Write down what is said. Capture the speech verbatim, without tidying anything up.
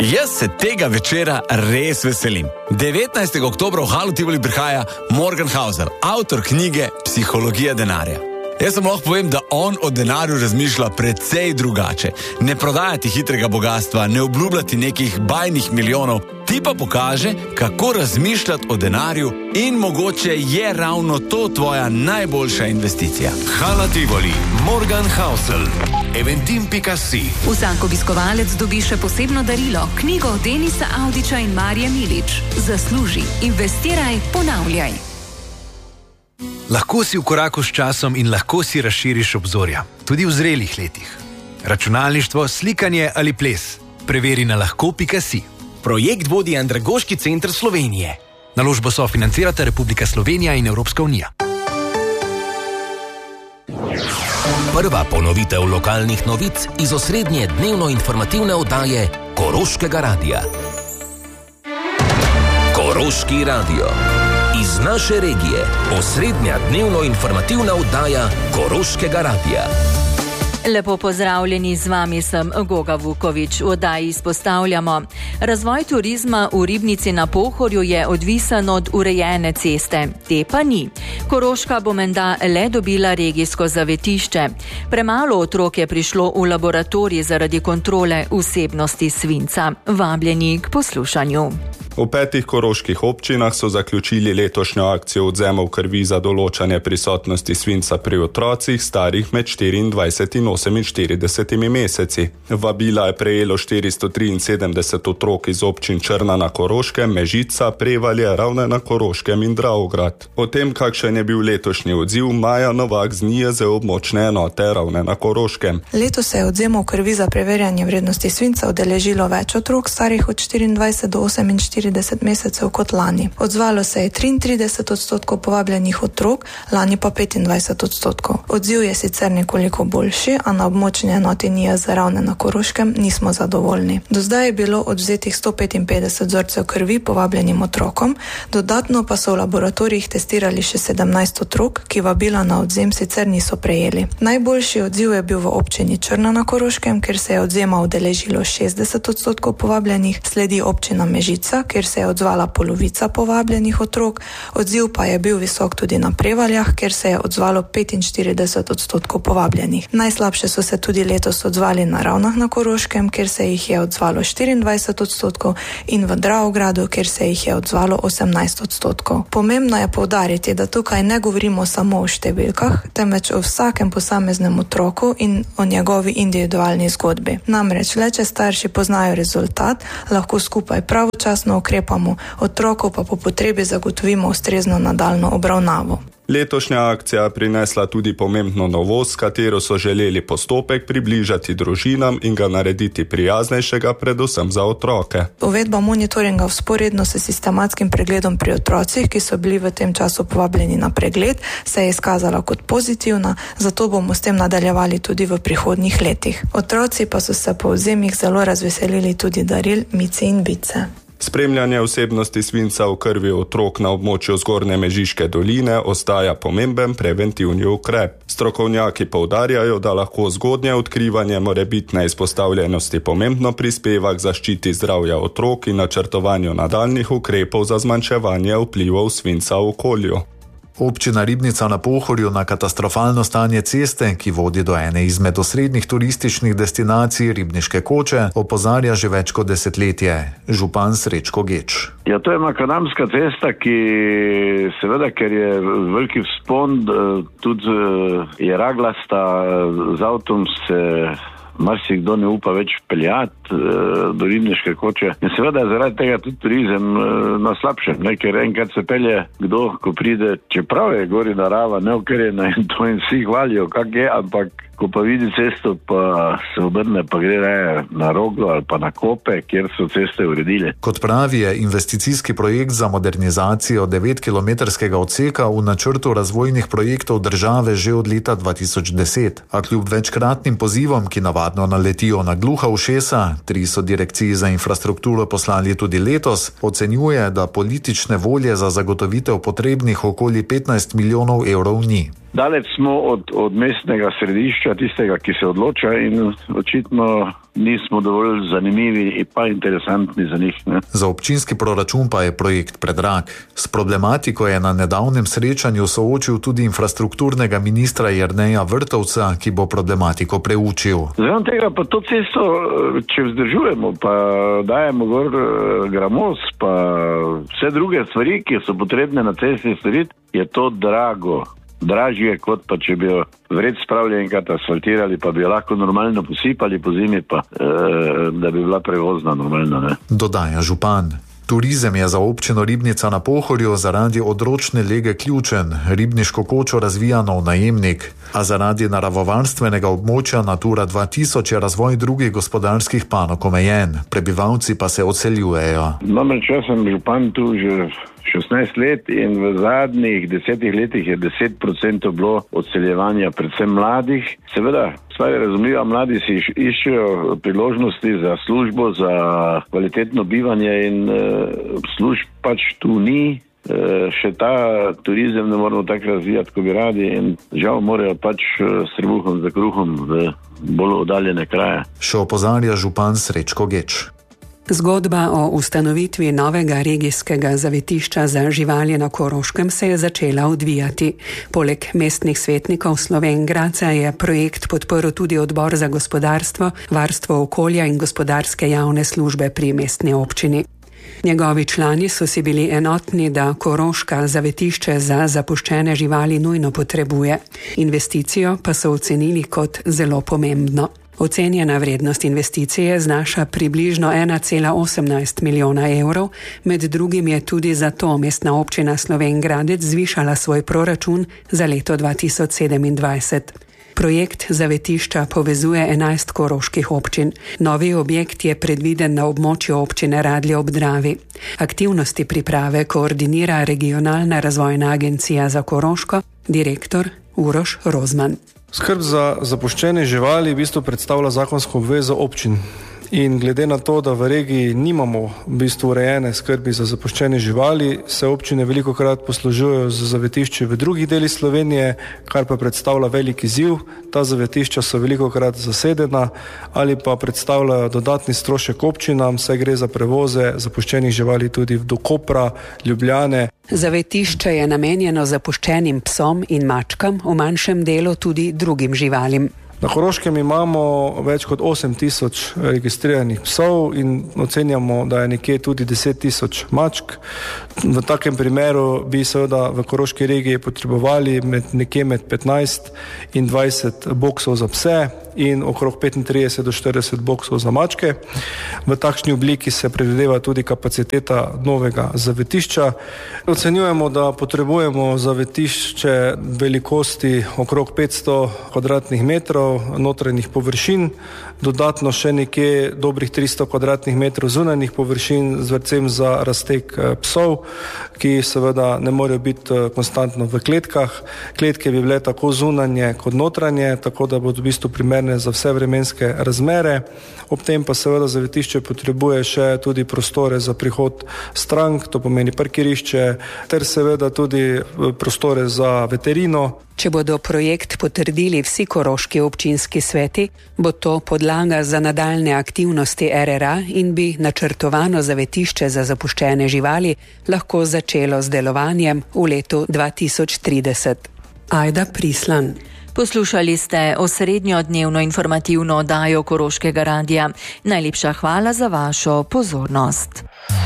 Jaz se tega večera res veselim. devetnajstega oktobra v Halu Tivoli prihaja Morgan Housel, avtor knjige Psihologija denarja. Jaz sem lahko povem, da on o denarju razmišlja precej drugače. Ne prodajati hitrega bogatstva, ne obljubljati nekih bajnih milijonov, ti pa pokaže, kako razmišljati o denarju in mogoče je ravno to tvoja najboljša investicija. Hala Tivoli, Morgan Housel, eventim pika si. Vsak obiskovalec dobi še posebno darilo, knjigo Denisa Avdića in Marije Milič. Zasluži, investiraj, ponavljaj. Lahko si v koraku s časom in lahko si razširiš obzorja, tudi v zrelih letih. Računalništvo, slikanje ali ples. Preveri na lahko pika si. Projekt vodi Andragoški center Slovenije. Naložbo sofinancirata Republika Slovenija in Evropska unija. Prva ponovitev lokalnih novic iz osrednje dnevno-informativne oddaje Koroškega radija. Koroški radio. Iz naše regije, osrednja dnevno-informativna oddaja Koroškega radija. Lepo pozdravljeni, z vami sem Goga Vuković. V oddaji izpostavljamo: razvoj turizma v Ribnici na Pohorju je odvisen od urejene ceste, te pa ni. Koroška bo menda le dobila regijsko zavetišče. Premalo otrok je prišlo v laboratorij zaradi kontrole vsebnosti svinca. Vabljeni k poslušanju. V petih koroških občinah so zaključili letošnjo akcijo odvzemov krvi za določanje prisotnosti svinca pri otrocih starih med štiriindvajset in oseminštirideset meseci. Vabila je prejelo štiristo triinsedemdeset otrok iz občin Črna na Koroškem, Mežica, Prevalje, Ravne na Koroškem in Dravograd. O tem, kakšen je bil letošnji odziv, Maja Novak z NIJZ območne enote Ravne na Koroškem. Letos se je odvzemov krvi za preverjanje vrednosti svinca udeležilo več otrok starih od štiriindvajset do oseminštirideset mesecev kot lani. Odzvalo se je triintrideset odstotkov povabljenih otrok, lani pa petindvajset odstotkov. Odziv je sicer nekoliko boljši, a na območni enoti NIJZ Ravne na Koroškem nismo zadovoljni. Do zdaj je bilo odvzetih sto petinpetdeset vzorcev krvi povabljenim otrokom, dodatno pa so v laboratorijih testirali še sedemnajst otrok, ki vabila na odvzem sicer niso prejeli. Najboljši odziv je bil v občini Črna na Koroškem, kjer se je odvzema udeležilo šestdeset odstotkov povabljenih, sledi občina Mežica, kjer se je odzvala polovica povabljenih otrok, odziv pa je bil visok tudi na Prevaljah, kjer se je odzvalo petinštirideset odstotkov povabljenih. Najslabše so se tudi letos odzvali na Ravnah na Koroškem, kjer se jih je odzvalo štiriindvajset odstotkov, in v Dravogradu, kjer se jih je odzvalo osemnajst odstotkov. Pomembno je poudariti, da tukaj ne govorimo samo o številkah, temveč o vsakem posameznem otroku in o njegovi individualni zgodbi. Namreč le, če starši poznajo rezultat, lahko skupaj pravočasno ukrepamo, otroku pa po potrebi zagotovimo ustrezno nadaljnjo obravnavo. Letošnja akcija prinesla tudi pomembno novost, s katero so želeli postopek približati družinam in ga narediti prijaznejšega predvsem za otroke. Uvedba monitoringa vzporedno s sistematskim pregledom pri otrocih, ki so bili v tem času povabljeni na pregled, se je izkazala kot pozitivna, zato bomo s tem nadaljevali tudi v prihodnjih letih. Otroci pa so se po vzemih zelo razveselili tudi daril Mice in Bice. Spremljanje vsebnosti svinca v krvi otrok na območju Zgornje Mežiške doline ostaja pomemben preventivni ukrep. Strokovnjaki poudarjajo, da lahko zgodnje odkrivanje morebitne izpostavljenosti pomembno prispeva k zaščiti zdravja otrok in načrtovanju nadaljnjih ukrepov za zmanjševanje vplivov svinca v okolju. Občina Ribnica na Pohorju na katastrofalno stanje ceste, ki vodi do ene izmed osrednjih turističnih destinacij Ribniške Koče, opozarja že več kot desetletje. Župan Srečko Geč. Ja, to je makadamska cesta, ki seveda, ker je veliki vzpon, tudi je raglasta, z avtom se marsikdo ne upa več peljati do Ribniške Koče. In seveda zaradi tega tudi turizem na slabšem, ne, ker enkrat se pelje kdo, ko pride, čeprav je gori narava neokrjena in to in vsi hvalijo, kak je, ampak ko pa vidi cesto, pa se obrne, pa gre raje na Roglo ali pa na Kope, kjer so ceste uredili. Kot pravi, je investicijski projekt za modernizacijo devetkilometrskega odseka v načrtu razvojnih projektov države že od leta dva tisoč deset, a kljub večkratnim pozivom, ki navadno naletijo na gluha ušesa, tri so direkciji za infrastrukturo poslali tudi letos, ocenjuje, da politične volje za zagotovitev potrebnih okoli petnajst milijonov evrov ni. daleč smo od, od mestnega središča, tistega, ki se odloča in očitno nismo dovolj zanimivi in pa interesantni za njih. Ne? Za občinski proračun pa je projekt predrag. S problematiko je na nedavnem srečanju soočil tudi infrastrukturnega ministra Jerneja Vrtovca, ki bo problematiko preučil. Zaradi tega pa to cesto, če vzdržujemo, pa dajemo gor gramos, pa vse druge stvari, ki so potrebne na cesti storiti, je to drago. Dražje, kot pa če bi jo vred spravili enkrat asfaltirali, pa bi jo lahko normalno posipali po zimi, pa e, da bi bila prevozna normalno. Ne? Dodaja župan. Turizem je za občino Ribnica na Pohorju zaradi odročne lege ključen, ribniško kočo razvija nov najemnik, a zaradi naravovarstvenega območja Natura dva tisoč je razvoj drugih gospodarskih panog omejen, prebivalci pa se odseljujejo. Namreč jaz sem župan tu že šestnajst let in v zadnjih desetih letih je deset procentov bilo odseljevanja predvsem mladih. Seveda, stvar je razumljiva, mladi si iščejo priložnosti za službo, za kvalitetno bivanje in e, služb pač tu ni. E, še ta turizem ne moramo tako razvijati, ko bi radi in žal morajo pač s trebuhom za kruhom v bolj oddaljene kraje. Še opozarja župan Srečko Geč. Zgodba o ustanovitvi novega regijskega zavetišča za živali na Koroškem se je začela odvijati. Poleg mestnih svetnikov Slovenj Gradca je projekt podprl tudi odbor za gospodarstvo, varstvo okolja in gospodarske javne službe pri mestni občini. Njegovi člani so si bili enotni, da Koroška zavetišče za zapuščene živali nujno potrebuje. Investicijo pa so ocenili kot zelo pomembno. Ocenjena vrednost investicije znaša približno ena cela osemnajst milijona evrov, med drugim je tudi zato mestna občina Slovenj Gradec zvišala svoj proračun za leto dva tisoč sedemindvajset. Projekt zavetišča povezuje enajst koroških občin. Novi objekt je predviden na območju občine Radlje ob Dravi. Aktivnosti priprave koordinira Regionalna razvojna agencija za Koroško, direktor Uroš Rozman. Skrb za zapuščene živali v bistvu predstavlja zakonsko obvezo občin. In glede na to, da v regiji nimamo v bistvu urejene skrbi za zapuščene živali, se občine velikokrat poslužujejo z zavetišči v drugih delih Slovenije, kar pa predstavlja velik izziv. Ta zavetišča so velikokrat zasedena ali pa predstavljajo dodatni strošek občinam, saj gre za prevoze zapuščenih živali tudi do Kopra, Ljubljane. Zavetišče je namenjeno zapuščenim psom in mačkam, v manjšem delu tudi drugim živalim. Na Koroškem imamo več kot osem tisoč registriranih psov in ocenjamo, da je nekje tudi deset tisoč mačk. V takem primeru bi seveda v Koroški regiji potrebovali med, nekje med petnajst in dvajset boksov za pse in okrog petintrideset do štirideset boksov za mačke. V takšni obliki se predvideva tudi kapaciteta novega zavetišča. Ocenjujemo, da potrebujemo zavetišče velikosti okrog petsto kvadratnih metrov notranjih površin, dodatno še nekje dobrih tristo kvadratnih metrov zunanjih površin z vrtcem za razteg psov, ki seveda ne morejo biti konstantno v kletkah. Kletke bi bile tako zunanje kot notranje, tako da bodo v bistvu primerne za vse vremenske razmere. Ob tem pa seveda zavetišče potrebuje še tudi prostore za prihod strank, to pomeni parkirišče, ter seveda tudi prostore za veterino. Če bodo projekt potrdili vsi koroški občinski sveti, bo to podlaga za nadaljne aktivnosti R R A in bi načrtovano zavetišče za zapuščene živali lahko začelo z delovanjem v letu dva tisoč trideset. Ajda Prislan. Poslušali ste osrednjo dnevno informativno oddajo Koroškega radia. Najlepša hvala za vašo pozornost.